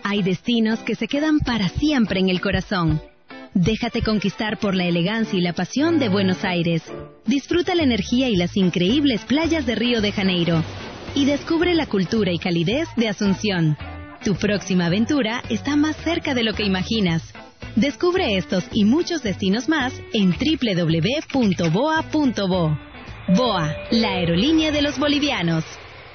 Hay destinos que se quedan para siempre en el corazón. Déjate conquistar por la elegancia y la pasión de Buenos Aires. Disfruta la energía y las increíbles playas de Río de Janeiro. Y descubre la cultura y calidez de Asunción. Tu próxima aventura está más cerca de lo que imaginas. Descubre estos y muchos destinos más en www.boa.bo. BOA, la aerolínea de los bolivianos.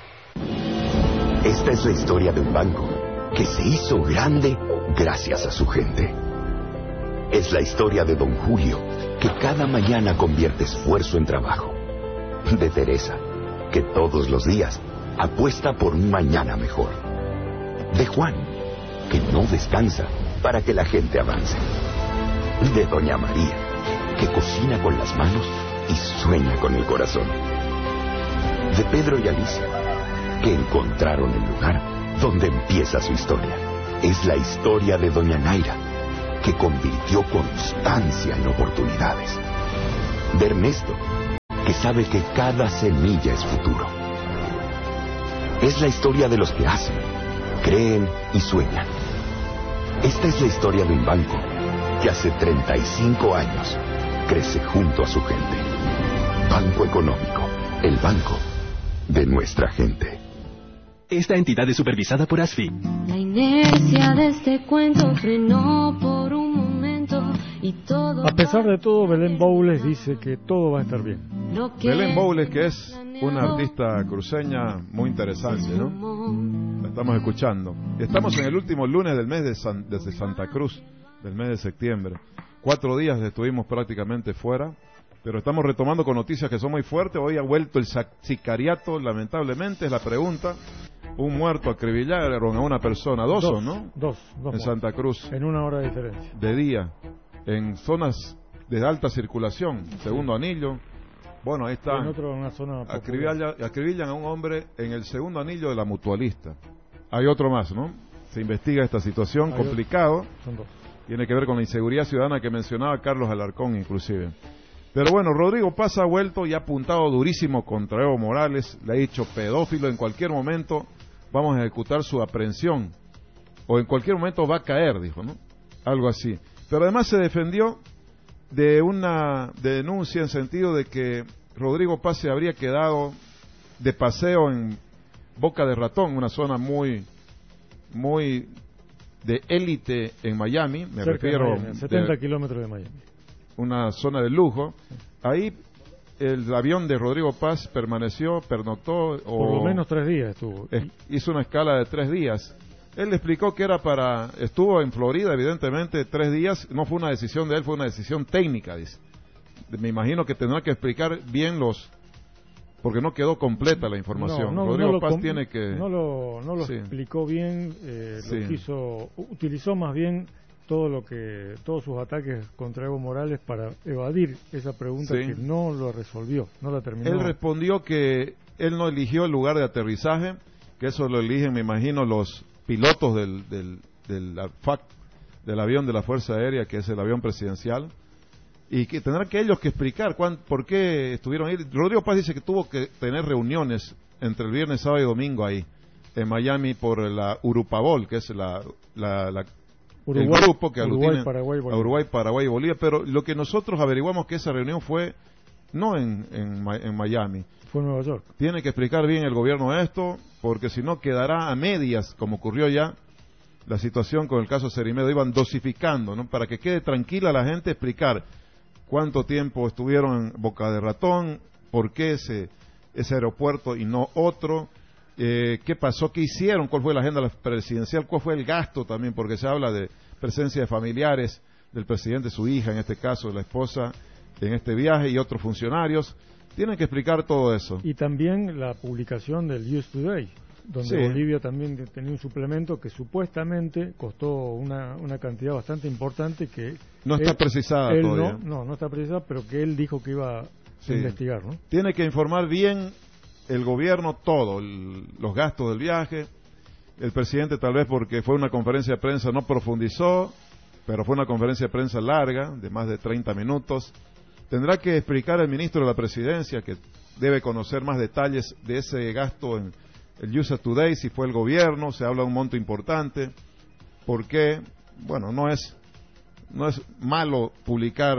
Esta es la historia de un banco que se hizo grande gracias a su gente. Es la historia de Don Julio, que cada mañana convierte esfuerzo en trabajo. De Teresa, que todos los días apuesta por un mañana mejor. De Juan, que no descansa para que la gente avance. De Doña María, que cocina con las manos y sueña con el corazón. De Pedro y Alicia, que encontraron el lugar donde empieza su historia. Es la historia de Doña Naira, que convirtió constancia en oportunidades. De Ernesto, que sabe que cada semilla es futuro. Es la historia de los que hacen, creen y sueñan. Esta es la historia de un banco que hace 35 años crece junto a su gente. Banco Económico, el banco de nuestra gente. Esta entidad es supervisada por ASFI. La inercia de este cuento frenó por un momento y todo... A pesar de todo, Belén Boules dice que todo va a estar bien. Belén Boules, que es una artista cruceña muy interesante, ¿no? La estamos escuchando. Estamos en el último lunes del mes desde Santa Cruz, del mes de septiembre. 4 días estuvimos prácticamente fuera, pero estamos retomando con noticias que son muy fuertes. Hoy ha vuelto el sicariato, lamentablemente, es la pregunta. Un muerto acribillaron a una persona, dos, ¿no? Dos en Santa Cruz. En 1 hora de diferencia. De día, en zonas de alta circulación, segundo anillo. Bueno, ahí está. Una zona acribillan a un hombre en el segundo anillo de la Mutualista. Hay otro más, ¿no? Se investiga esta situación, complicado. Son 2. Tiene que ver con la inseguridad ciudadana que mencionaba Carlos Alarcón, inclusive. Pero bueno, Rodrigo Paz ha vuelto y ha apuntado durísimo contra Evo Morales. Le ha dicho pedófilo. En cualquier momento vamos a ejecutar su aprehensión. O en cualquier momento va a caer, dijo, ¿no? Algo así. Pero además se defendió de una denuncia en sentido de que Rodrigo Paz se habría quedado de paseo en Boca de Ratón, una zona muy de élite en Miami, me refiero... 70 kilómetros de Miami. Una zona de lujo. Ahí el avión de Rodrigo Paz pernoctó... Por lo menos 3 días estuvo. Hizo una escala de 3 días. Él le explicó que estuvo en Florida, evidentemente, 3 días. No fue una decisión de él, fue una decisión técnica, dice. Me imagino que tendrá que explicar bien porque no quedó completa la información. Rodrigo Paz tiene que... No lo explicó bien, utilizó más bien todos sus ataques contra Evo Morales para evadir esa pregunta que no lo resolvió, no la terminó. Él respondió que él no eligió el lugar de aterrizaje, que eso lo eligen, me imagino, los pilotos del avión de la Fuerza Aérea, que es el avión presidencial, y que tendrán que ellos que explicar por qué estuvieron ahí. Rodrigo Paz dice que tuvo que tener reuniones entre el viernes, sábado y domingo ahí, en Miami, por la Urupabol, que es el grupo que aglutina a Uruguay, Paraguay y Bolivia. Pero lo que nosotros averiguamos que esa reunión fue no en Miami. Fue en Nueva York. Tiene que explicar bien el gobierno esto, porque si no quedará a medias, como ocurrió ya la situación con el caso Cerimedo. Iban dosificando, ¿no? Para que quede tranquila la gente, explicar cuánto tiempo estuvieron en Boca de Ratón, por qué ese aeropuerto y no otro, qué pasó, qué hicieron, cuál fue la agenda presidencial, cuál fue el gasto también, porque se habla de presencia de familiares del presidente, su hija, en este caso, la esposa, en este viaje, y otros funcionarios. Tienen que explicar todo eso. Y también la publicación del News Today, donde Bolivia también tenía un suplemento que supuestamente costó una cantidad bastante importante que... No está precisada todavía. No está precisada, pero que él dijo que iba a investigar, ¿no? Tiene que informar bien el gobierno todo, los gastos del viaje. El presidente, tal vez porque fue una conferencia de prensa, no profundizó, pero fue una conferencia de prensa larga, de más de 30 minutos. Tendrá que explicar el ministro de la Presidencia, que debe conocer más detalles de ese gasto en el USA Today, si fue el gobierno, se habla de un monto importante. por qué, bueno, no es malo publicar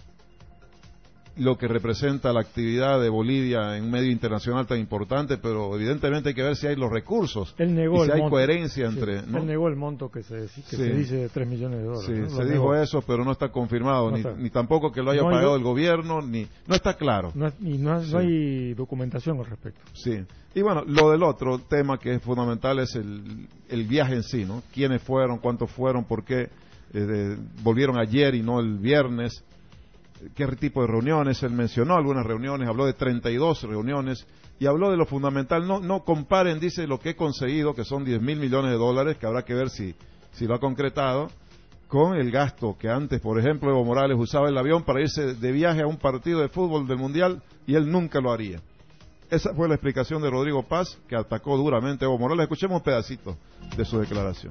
lo que representa la actividad de Bolivia en un medio internacional tan importante, pero evidentemente hay que ver si hay los recursos y si hay coherencia entre... ¿no? Él negó el monto que se dice de $3 millones. Sí, ¿no? se dijo eso, pero no está confirmado, ni tampoco que lo haya pagado el gobierno, no está claro. No hay documentación al respecto. Sí, y bueno, lo del otro tema que es fundamental es el viaje en sí, ¿no? ¿Quiénes fueron, cuántos fueron, por qué volvieron ayer y no el viernes? ¿Qué tipo de reuniones? Él mencionó algunas reuniones, habló de 32 reuniones y habló de lo fundamental. No comparen, dice, lo que he conseguido, que son $10.000 millones, que habrá que ver si lo ha concretado, con el gasto que antes, por ejemplo, Evo Morales usaba el avión para irse de viaje a un partido de fútbol del Mundial y él nunca lo haría. Esa fue la explicación de Rodrigo Paz, que atacó duramente a Evo Morales. Escuchemos un pedacito de su declaración.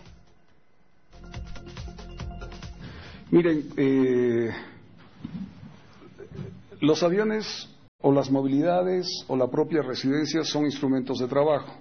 Miren, los aviones o las movilidades o la propia residencia son instrumentos de trabajo.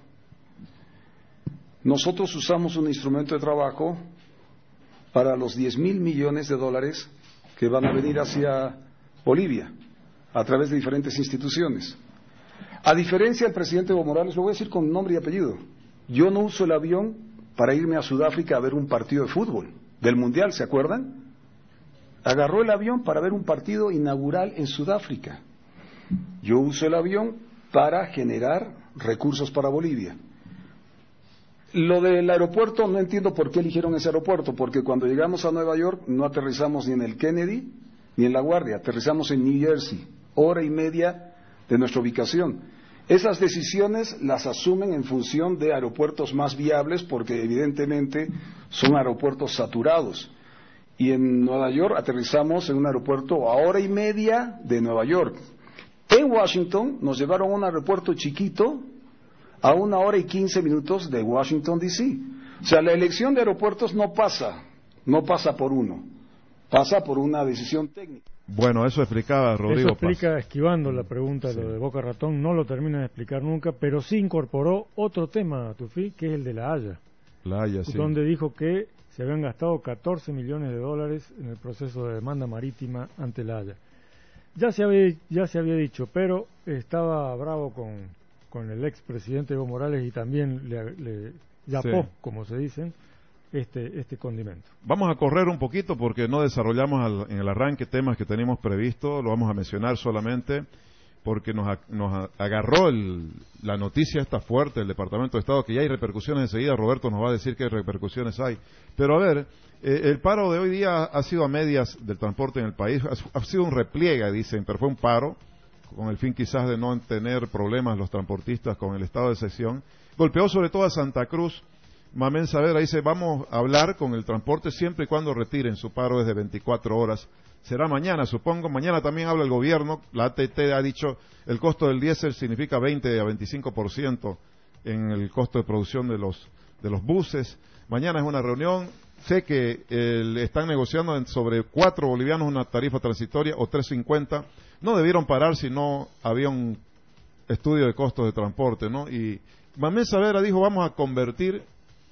Nosotros usamos un instrumento de trabajo para los $10.000 millones que van a venir hacia Bolivia a través de diferentes instituciones. A diferencia del presidente Evo Morales, lo voy a decir con nombre y apellido, yo no uso el avión para irme a Sudáfrica a ver un partido de fútbol del Mundial, ¿se acuerdan? Agarró el avión para ver un partido inaugural en Sudáfrica. Yo uso el avión para generar recursos para Bolivia. Lo del aeropuerto, no entiendo por qué eligieron ese aeropuerto, porque cuando llegamos a Nueva York no aterrizamos ni en el Kennedy ni en La Guardia, aterrizamos en New Jersey, 1:30 de nuestra ubicación. Esas decisiones las asumen en función de aeropuertos más viables, porque evidentemente son aeropuertos saturados. Y en Nueva York aterrizamos en un aeropuerto a 1:30 de Nueva York. En Washington nos llevaron a un aeropuerto chiquito a 1:15 de Washington, D.C. O sea, la elección de aeropuertos no pasa por uno, pasa por una decisión técnica. Bueno, eso explicaba Rodrigo Paz. Eso explica, esquivando la pregunta, lo de Boca Ratón, no lo termina de explicar nunca, pero sí incorporó otro tema, Tufí, que es el de La Haya. La Haya, sí. Donde dijo que se habían gastado $14 millones en el proceso de demanda marítima ante La Haya. Ya se había dicho, pero estaba bravo con el expresidente Evo Morales y también le yapó, como se dice, este condimento. Vamos a correr un poquito porque no desarrollamos en el arranque temas que teníamos previsto, lo vamos a mencionar solamente porque nos agarró la noticia esta fuerte del Departamento de Estado, que ya hay repercusiones enseguida. Roberto nos va a decir qué repercusiones hay. Pero a ver, el paro de hoy día ha sido a medias del transporte en el país, ha sido un repliegue, dicen, pero fue un paro, con el fin quizás de no tener problemas los transportistas con el estado de excepción. Golpeó sobre todo a Santa Cruz. Mamén Saavedra dice, vamos a hablar con el transporte siempre y cuando retiren su paro desde 24 horas. Será mañana, supongo. Mañana también habla el gobierno. La ATT ha dicho el costo del diésel significa 20 a 25% en el costo de producción de los buses. Mañana es una reunión. Sé que están negociando sobre 4 bolivianos una tarifa transitoria o 3.50. No debieron parar si no había un estudio de costos de transporte, ¿no? Y Mamén Saavedra dijo, vamos a convertir,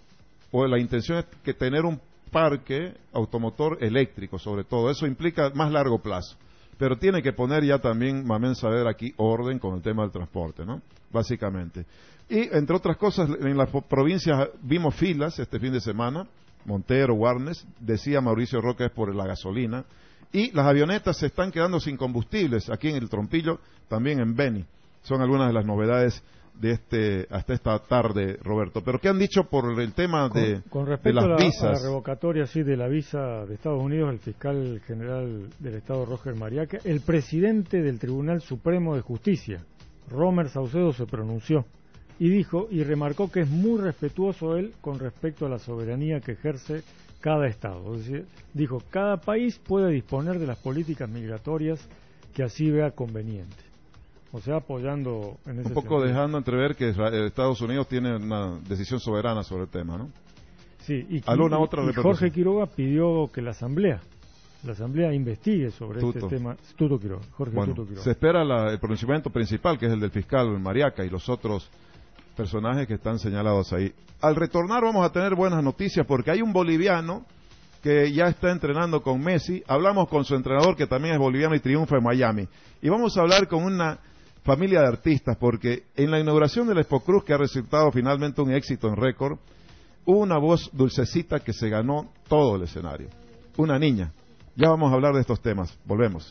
o la intención es que tener un parque automotor eléctrico, sobre todo. Eso implica más largo plazo. Pero tiene que poner ya también Mamén Saavedra aquí orden con el tema del transporte, ¿no? Básicamente. Y, entre otras cosas, en las provincias vimos filas este fin de semana. Montero, Guarnes, decía Mauricio Roca, es por la gasolina. Y las avionetas se están quedando sin combustibles aquí en el Trompillo, también en Beni. Son algunas de las novedades de hasta esta tarde, Roberto. Pero ¿qué han dicho por el tema de las visas? A la revocatoria de la visa de Estados Unidos, el fiscal general del Estado, Roger Mariaca, el presidente del Tribunal Supremo de Justicia, Romer Saucedo, se pronunció y dijo y remarcó que es muy respetuoso él con respecto a la soberanía que ejerce cada Estado. Es decir, dijo, cada país puede disponer de las políticas migratorias que así vea conveniente. O sea, apoyando en ese un poco sentido. Dejando entrever que Estados Unidos tiene una decisión soberana sobre el tema, ¿no? Sí, y Jorge Quiroga pidió que la Asamblea investigue sobre este tema. Tuto Quiroga. Se espera el pronunciamiento principal, que es el del fiscal Mariaca, y los otros personajes que están señalados ahí. Al retornar vamos a tener buenas noticias porque hay un boliviano que ya está entrenando con Messi. Hablamos con su entrenador que también es boliviano y triunfa en Miami. Y vamos a hablar con una familia de artistas porque en la inauguración del Expo Cruz, que ha resultado finalmente un éxito en récord, hubo una voz dulcecita que se ganó todo el escenario. Una niña. Ya vamos a hablar de estos temas. Volvemos.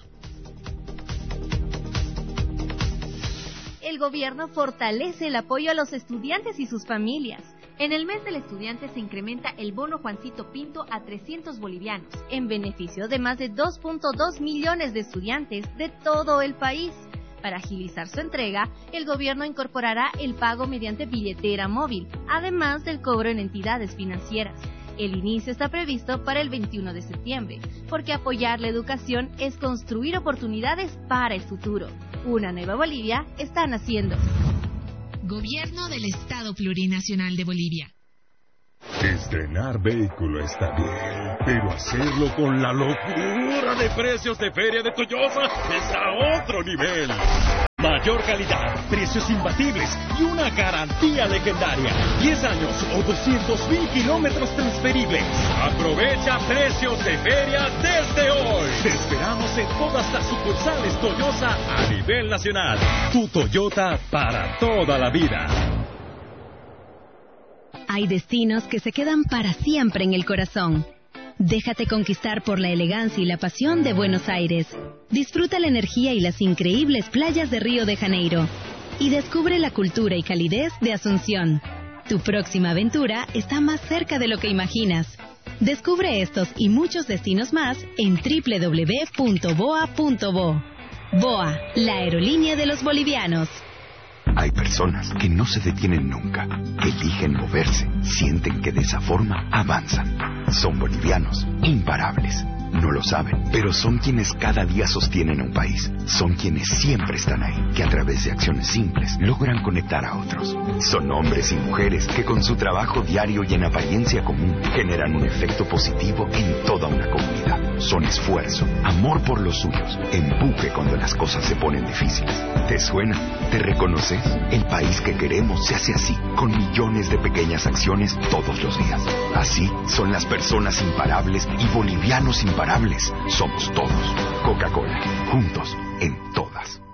El gobierno fortalece el apoyo a los estudiantes y sus familias. En el mes del estudiante se incrementa el bono Juancito Pinto a 300 bolivianos, en beneficio de más de 2.2 millones de estudiantes de todo el país. Para agilizar su entrega, el gobierno incorporará el pago mediante billetera móvil, además del cobro en entidades financieras. El inicio está previsto para el 21 de septiembre, porque apoyar la educación es construir oportunidades para el futuro. Una nueva Bolivia está naciendo. Gobierno del Estado Plurinacional de Bolivia. Estrenar vehículo está bien, pero hacerlo con la locura de precios de Feria de Toyota es a otro nivel. Mayor calidad, precios imbatibles y una garantía legendaria. 10 años o 200,000 kilómetros transferibles. Aprovecha precios de feria desde hoy. Te esperamos en todas las sucursales Toyota a nivel nacional. Tu Toyota para toda la vida. Hay destinos que se quedan para siempre en el corazón. Déjate conquistar por la elegancia y la pasión de Buenos Aires. Disfruta la energía y las increíbles playas de Río de Janeiro. Y descubre la cultura y calidez de Asunción. Tu próxima aventura está más cerca de lo que imaginas. Descubre estos y muchos destinos más en www.boa.bo. BOA, la aerolínea de los bolivianos. Hay personas que no se detienen nunca, eligen moverse, sienten que de esa forma avanzan. Son bolivianos, imparables. No lo saben, pero son quienes cada día sostienen un país. Son quienes siempre están ahí, que a través de acciones simples logran conectar a otros. Son hombres y mujeres que con su trabajo diario y en apariencia común generan un efecto positivo en toda una comunidad. Son esfuerzo, amor por los suyos, empuje cuando las cosas se ponen difíciles. ¿Te suena? ¿Te reconoces? El país que queremos se hace así, con millones de pequeñas acciones todos los días. Así son las personas imparables y bolivianos imparables. Somos todos. Coca-Cola, juntos en todas.